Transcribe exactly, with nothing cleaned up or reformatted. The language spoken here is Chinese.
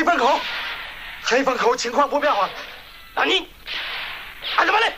分口，黑风口情况不妙啊！ 那你，按什么嘞？